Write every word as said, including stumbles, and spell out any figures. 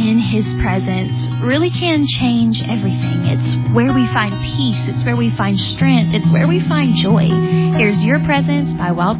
in His presence really can change everything. It's where we find peace. It's where we find strength. It's where we find joy. Here's Your Presence by Wild